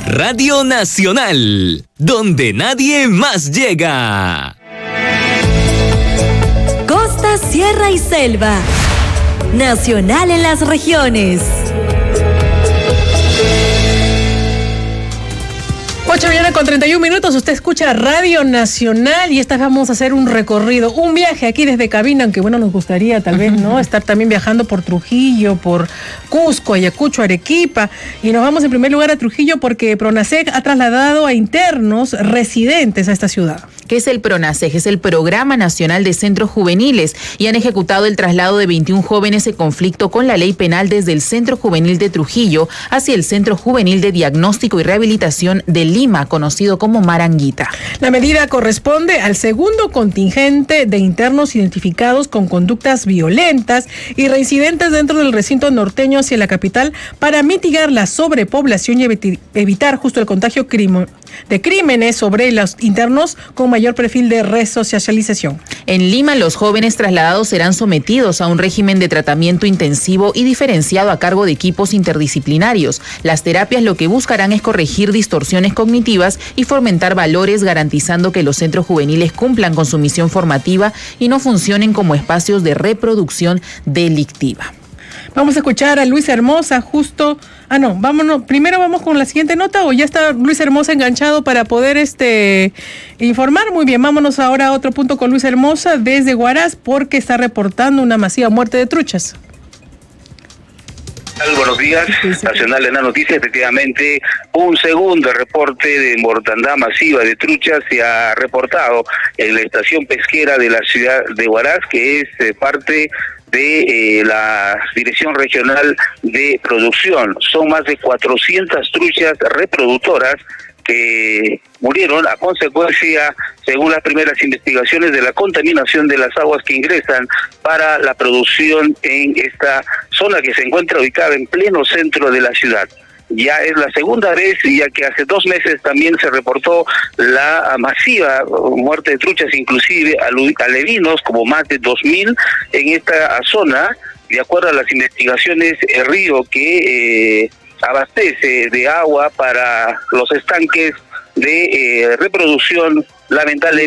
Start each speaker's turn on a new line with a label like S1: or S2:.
S1: Radio Nacional, donde nadie más llega.
S2: Costa, sierra y selva. Nacional en las regiones.
S3: 8:31. Usted escucha Radio Nacional y esta vez vamos a hacer un recorrido, un viaje aquí desde cabina, aunque bueno, nos gustaría tal vez, ¿no? Estar también viajando por Trujillo, por Cusco, Ayacucho, Arequipa. Y nos vamos en primer lugar a Trujillo porque PRONASEG ha trasladado a internos residentes a esta ciudad.
S4: ¿Qué es el PRONASEG? Es el Programa Nacional de Centros Juveniles y han ejecutado el traslado de 21 jóvenes en conflicto con la ley penal desde el Centro Juvenil de Trujillo hacia el Centro Juvenil de Diagnóstico y Rehabilitación de Lima, conocido como Maranguita.
S3: La medida corresponde al segundo contingente de internos identificados con conductas violentas y reincidentes dentro del recinto norteño hacia la capital para mitigar la sobrepoblación y evitar justo el contagio de crímenes sobre los internos con mayor perfil de resocialización.
S4: En Lima, los jóvenes trasladados serán sometidos a un régimen de tratamiento intensivo y diferenciado a cargo de equipos interdisciplinarios. Las terapias lo que buscarán es corregir distorsiones cognitivas y fomentar valores, garantizando que los centros juveniles cumplan con su misión formativa y no funcionen como espacios de reproducción delictiva.
S3: Vamos a escuchar a Luis Hermosa justo... primero vamos con la siguiente nota, o ya está Luis Hermosa enganchado para poder informar. Muy bien, vámonos ahora a otro punto con Luis Hermosa desde Huaraz porque está reportando una masiva muerte de truchas.
S5: Buenos días, Nacional en la noticia. Efectivamente, un segundo reporte de mortandad masiva de truchas se ha reportado en la estación pesquera de la ciudad de Huaraz, que es parte de la Dirección Regional de Producción. Son más de 400 truchas reproductoras que murieron a consecuencia, según las primeras investigaciones, de la contaminación de las aguas que ingresan para la producción en esta zona que se encuentra ubicada en pleno centro de la ciudad. Ya es la segunda vez, ya que hace 2 meses también se reportó la masiva muerte de truchas, inclusive alevinos, como más de 2.000 en esta zona. De acuerdo a las investigaciones, el río que abastece de agua para los estanques de reproducción, lamentablemente